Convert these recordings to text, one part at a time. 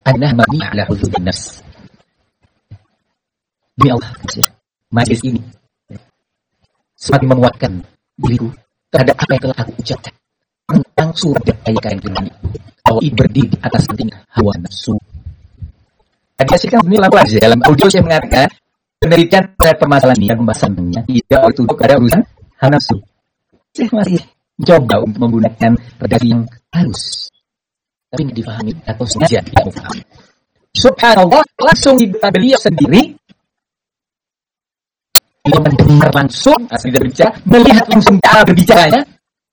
anah mabni ala hududin nafs. Demi Allah, majlis ini semakin menguatkan diriku terhadap apa yang telah aku ucapkan tentang surat dan ayat yang ini, bahwa ini berdiri di atas penting hawa nafsu. Tadi hasilkan ini lalu aja dalam audio saya mengatakan penelitian terhadap permasalahan ini dan pembahasannya tidak bertujuan pada urusan hawa nafsu. Saya masih mencoba untuk menggunakan redaksi yang halus, tapi tidak difahami atau sengaja tidak difahami. Subhanallah, langsung di beliau sendiri dia mendengar langsung, asal tidak berbicara, melihat langsung cara berbicaranya.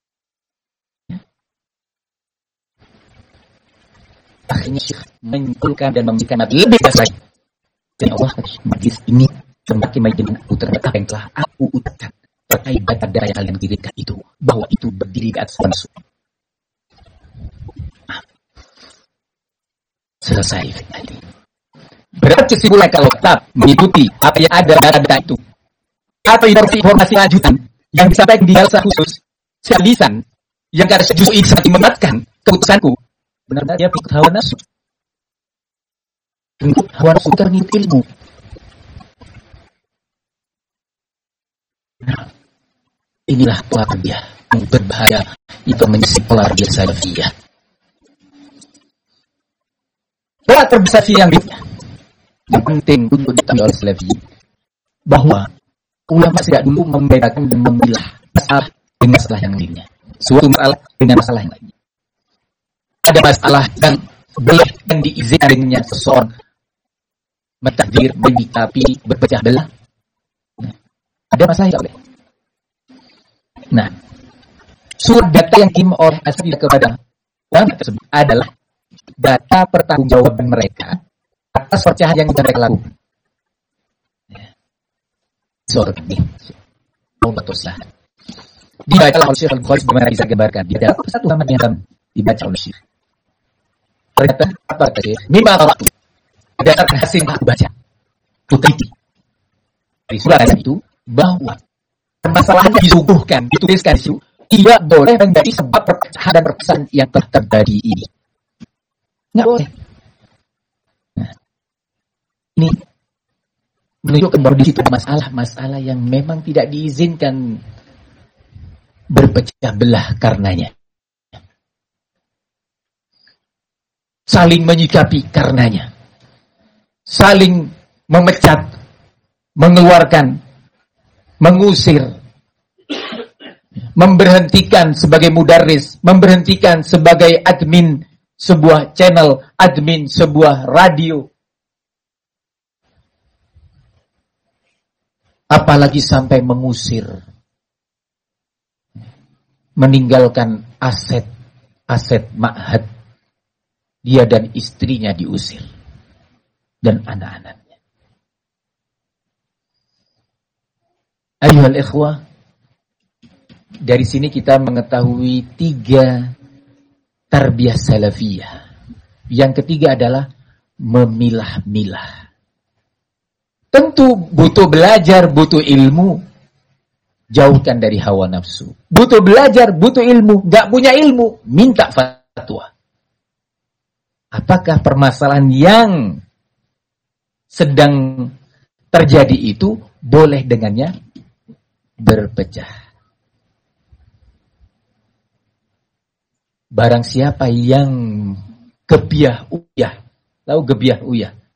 Akhirnya Syekh menyimpulkan dan memberikan lebih jelas lagi. Jadi Allah, majlis ini semakin menjadi aku terhadap apa yang telah aku ucapkan terkait data-data yang kalian kirimkan itu, bahwa itu berdiri di atas nafsu. Selesai. Berarti kesimpulan kalau tetap mengikuti apa yang ada data-data itu, atau informasi lanjutan yang disampaikan di jalsa khusus secara lisan yang karena justru ini semakin memberatkan keputusanku, benar-benar dia ikut hawa nafsu. Ikut hawa nafsu karena ilmu. Nah, inilah pola dia yang berbahaya, itu menjadi pola dia salafiyah. Pola terbesar yang penting untuk diketahui oleh salafi, bahwa ulama sejak dulu membedakan dan memilah masalah dengan masalah yang lainnya. Suatu masalah dengan masalah yang lainnya. Ada masalah yang boleh dan diizinkan dengannya seseorang bertakdir, menyikapi, berpecah belah. Ada masalah yang boleh. Nah, surat data yang dikirim oleh asli kepada ulama tersebut adalah data pertanggungjawaban mereka atas perpecahan yang mereka lakukan. Seorang ini, Allah dibaca oleh Syekh Al-Bukhari sebagaimana bisa gambarkan. Di dalam satu halaman yang dibaca oleh Syekh. Ternyata apa kata Syekh? Mimma qara'tu. Berdasarkan hasil yang aku baca. Tuteliti. Dari surat itu bahwa permasalahan yang disuguhkan, dituliskan itu tidak boleh menjadi sebab perpecahan dan perpecahan yang telah terjadi ini. Nggak boleh. Nah, ini menunjukkan bahwa di situ masalah-masalah yang memang tidak diizinkan berpecah belah karenanya. Saling menyikapi karenanya. Saling memecat, mengeluarkan, mengusir, memberhentikan sebagai mudarris, memberhentikan sebagai admin sebuah channel, admin sebuah radio. Apalagi sampai mengusir, meninggalkan aset ma'had, dia dan istrinya diusir, dan anak-anaknya. Ayuhal ikhwah, dari sini kita mengetahui 3 tarbiyah salafiyah. Yang ketiga adalah memilah-milah. Tentu butuh belajar, butuh ilmu. Jauhkan dari hawa nafsu. Butuh belajar, butuh ilmu. Gak punya ilmu, minta fatwa. Apakah permasalahan yang sedang terjadi itu boleh dengannya berpecah? Barang siapa yang gebiah uyah, tahu gebiah uyah?